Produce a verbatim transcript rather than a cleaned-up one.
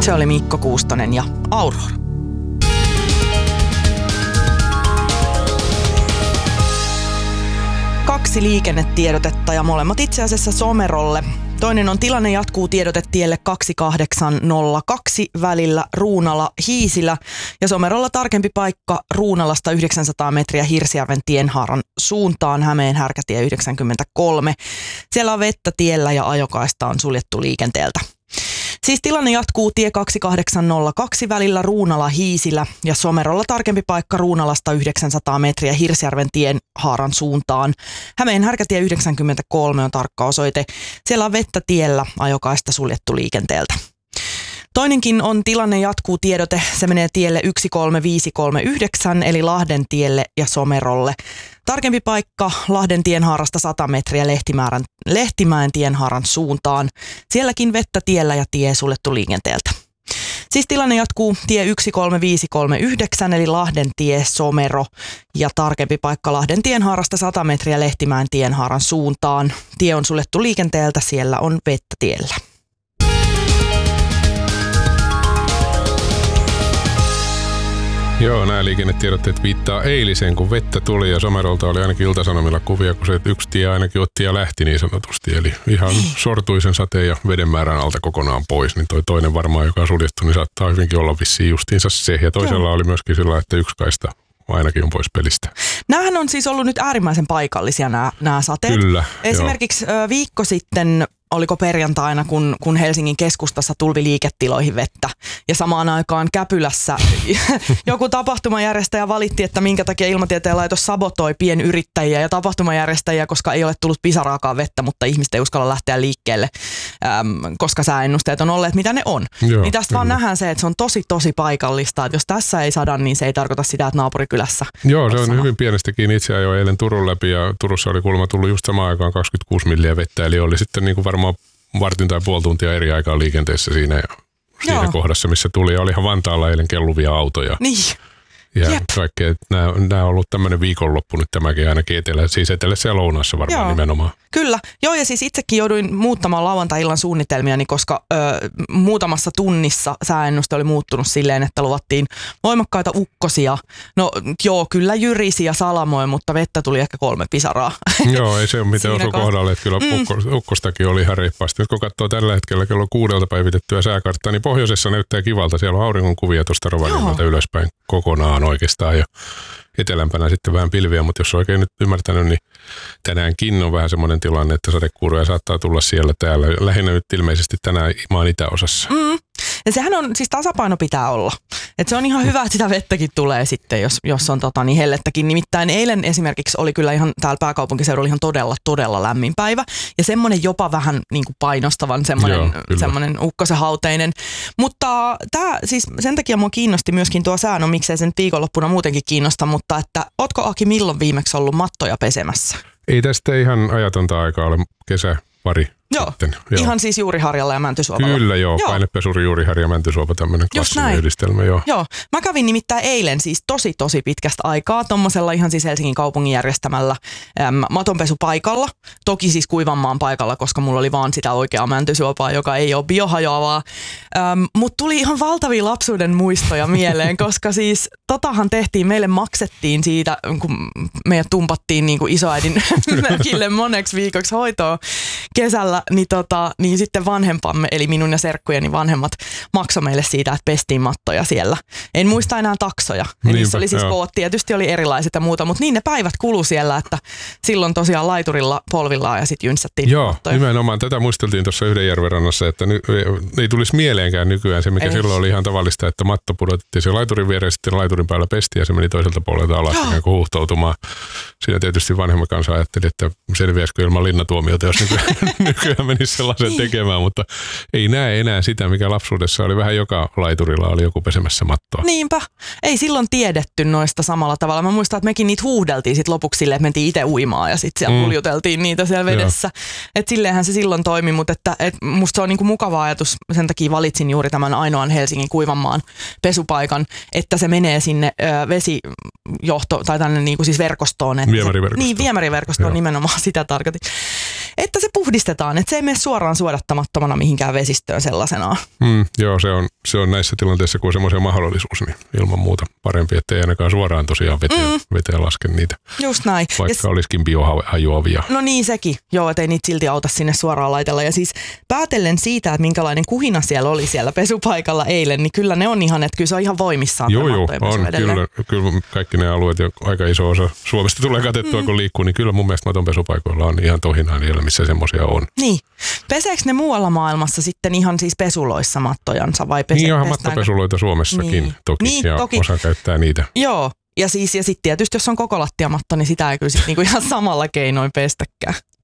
Se oli Mikko Kuustonen ja Aurora. Kaksi liikennetiedotetta ja molemmat itse asiassa Somerolle. Toinen on tilanne jatkuu tiedotetielle kaksituhattakahdeksansataa kaksi välillä Ruunala-Hiisilä ja Somerolla tarkempi paikka Ruunalasta yhdeksänsataa metriä Hirsijärven tienhaaran suuntaan Hämeen härkätie yhdeksänkymmentäkolme. Siellä on vettä tiellä ja ajokaista on suljettu liikenteeltä. Siis tilanne jatkuu tie kaksituhattakahdeksansataa kaksi välillä Ruunala-Hiisilä ja Somerolla tarkempi paikka Ruunalasta yhdeksänsataa metriä Hirsijärven tienhaaran suuntaan. Hämeen härkätie yhdeksänkymmentäkolme on tarkka osoite. Siellä on vettä tiellä, ajokaista suljettu liikenteeltä. Toinenkin on tilanne jatkuu tiedote. Se menee tielle yksi kolme viisi kolme yhdeksän eli Lahden tielle ja Somerolle. Tarkempi paikka Lahden tienhaarasta sata metriä Lehtimäärän, Lehtimäen tienhaaran suuntaan. Sielläkin vettä tiellä ja tie suljettu liikenteeltä. Siis tilanne jatkuu tie yksi kolme viisi kolme yhdeksän eli Lahden tie Somero ja tarkempi paikka Lahden tienhaarasta sata metriä Lehtimäen tienhaaran suuntaan. Tie on suljettu liikenteeltä, siellä on vettä tiellä. Joo, nämä liikennetiedotteet viittaa eiliseen, kun vettä tuli ja Somerolta oli ainakin Ilta-Sanomilla kuvia, kun se yksi tie ainakin otti ja lähti niin sanotusti. Eli ihan sortuisen sateen ja veden määrän alta kokonaan pois, niin toi toinen varmaan, joka on suljettu, niin saattaa hyvinkin olla vissiin justiinsa se. Ja toisella Joo. oli myöskin sillä, että yksi kaista ainakin on pois pelistä. Nämähän on siis ollut nyt äärimmäisen paikallisia nämä, nämä sateet. Kyllä. Esimerkiksi jo. viikko sitten, oliko perjantaina, kun, kun Helsingin keskustassa tulvi liiketiloihin vettä. Ja samaan aikaan Käpylässä joku tapahtumajärjestäjä valitti, että minkä takia Ilmatieteen laitos sabotoi pienyrittäjiä ja tapahtumajärjestäjiä, koska ei ole tullut pisaraakaan vettä, mutta ihmiset ei uskalla lähteä liikkeelle, äm, koska sääennusteet on olleet mitä ne on. Joo, niin tästä kyllä. vaan nähdään se, että se on tosi tosi paikallista. Että jos tässä ei sada, niin se ei tarkoita sitä, että naapurikylässä. Joo, se on sama. Hyvin pienestäkin. Itse ajoin eilen Turun läpi ja Turussa oli kuulemma tullut just samaan aikaan kaksikymmentäkuusi milliä vettä, eli oli sitten niin kuin varmaan vartin tai puoli tuntia eri aikaa liikenteessä siinä, ja siinä Joo. kohdassa, missä tuli. Ja olihan Vantaalla eilen kelluvia autoja. Niin. Ja Jep. kaikkea. Nämä, nämä on ollut tämmöinen viikonloppu nyt tämäkin ainakin etelä, siis etelässä ja lounaassa varmaan Joo. nimenomaan. Kyllä. Joo, ja siis itsekin jouduin muuttamaan lauantai-illan suunnitelmiani, koska ö, muutamassa tunnissa sääennuste oli muuttunut silleen, että luvattiin voimakkaita ukkosia. No joo, kyllä jyrisi ja salamoi, mutta vettä tuli ehkä kolme pisaraa. Joo, ei se ole mitään osu kohdalle, että kyllä mm. ukko, ukkostakin oli ihan reippaasti. Nyt kun katsoo tällä hetkellä kello kuudelta päivitettyä sääkarttaa, niin pohjoisessa näyttää kivalta. Siellä on auringonkuvia tuosta Rovaniemeltä ylöspäin kokonaan oikeastaan, ja etelämpänä sitten vähän pilviä, mutta jos oikein nyt ymmärtänyt, niin tänäänkin on vähän semmoinen tilanne, että sadekuuroja saattaa tulla siellä täällä. Lähinnä nyt ilmeisesti tänään maan itäosassa. Mm. Ja sehän on, siis tasapaino pitää olla. Et se on ihan hyvä, että sitä vettäkin tulee sitten, jos, jos on tota, niin hellettäkin. Nimittäin eilen esimerkiksi oli kyllä ihan täällä pääkaupunkiseudulla ihan todella, todella lämmin päivä. Ja semmoinen jopa vähän niin kuin painostavan, semmoinen, semmoinen ukkosenhauteinen. Mutta tää, siis sen takia mua kiinnosti myöskin tuo sää, no miksei sen viikonloppuna muutenkin kiinnosta, mutta että ootko Aki milloin viimeksi ollut mattoja pesemässä? Ei tästä ihan ajatonta aikaa ole, kesä pari. Joo, sitten, joo, ihan siis Juuriharjalla ja Mäntysuopalla. Kyllä joo, joo. Painepesuri, Juuriharja ja Mäntysuopa, tämmöinen klassinen yhdistelmä. Joo. joo, mä kävin nimittäin eilen siis tosi tosi pitkästä aikaa tommosella ihan siis Helsingin kaupungin järjestämällä äm, matonpesupaikalla. Toki siis Kuivanmaan paikalla, koska mulla oli vaan sitä oikeaa Mäntysuopaa, joka ei ole biohajoavaa. Äm, Mutta tuli ihan valtavia lapsuuden muistoja mieleen, koska siis totahan tehtiin, meille maksettiin siitä, kun meidät tumpattiin niin kuin isoäidin mökille moneksi viikoksi hoitoa kesällä. Niin, tota, niin sitten vanhempamme, eli minun ja serkkujeni vanhemmat, maksoi meille siitä, että pestiin mattoja siellä. En muista enää taksoja. Ja niissä oli siis koot, tietysti oli erilaiset ja muuta, mutta niin ne päivät kulu siellä, että silloin tosiaan laiturilla polvillaan ja sitten jynsättiin Joo, mattoja. Nimenomaan tätä muisteltiin tuossa yhden järvenrannassa, että ny, ei tulisi mieleenkään nykyään se, mikä ei. Silloin oli ihan tavallista, että matto pudotettiin se laiturin viereen, sitten laiturin päällä pestiin ja se meni toiselta puolelta alas ikään kuin huuhtoutumaan. Siinä tietysti vanhemman kanssa ajatteli, että selviäisikö ilman linnatuomiota, jos nykyään, nykyään menisi sellaisen niin. tekemään, mutta ei näe enää sitä, mikä lapsuudessa oli. Vähän joka laiturilla oli joku pesemässä mattoa. Niinpä. Ei silloin tiedetty noista samalla tavalla. Mä muistan, että mekin niitä huuhdeltiin sit lopuksi silleen, että mentiin itse uimaan ja sitten siellä mm. kuljuteltiin niitä siellä vedessä. Että silleenhän se silloin toimi, mutta että, et musta se on niinku mukava ajatus. Sen takia valitsin juuri tämän ainoan Helsingin Kuivanmaan pesupaikan, että se menee sinne ö, vesijohto tai tänne niinku siis verkostoon. Että viemäriverkostoon. Niin, viemäriverkostoon nimenomaan sitä tarkoitin. että se puhdistetaan, että se ei mene suoraan suodattamattomana mihinkään vesistöön sellaisenaan. Mm, joo, se on, se on näissä tilanteissa, kun on semmoisia mahdollisuus, niin ilman muuta parempi, ettei ainakaan suoraan tosiaan veteen, mm. veteen laske niitä. Just näin. Vaikka ja olisikin biohajoavia. No niin sekin, joo, ettei niitä silti auta sinne suoraan laitella. Ja siis päätellen siitä, että minkälainen kuhina siellä oli siellä pesupaikalla eilen, niin kyllä ne on ihan, että kyllä se on ihan voimissaan. Joo, joo, on. Kyllä, kyllä kaikki ne alueet, ja aika iso osa Suomesta tulee katettua, mm. kun liikkuu, niin kyllä mun mielestä maton pesupaikoilla on ihan tohinaa niillä, missä semmoisia on. Niin. Peseekö ne muualla maailmassa sitten ihan siis pesuloissa mattojansa vai pese- Niin onhan mattopesuloita Suomessakin niin. toki, niin, ja toki. osa käyttää niitä. Joo. Ja siis ja sitten tietysti jos on koko lattiamatto, niin sitä ei kyllä sit niinku ihan samalla keinoin pestäkään.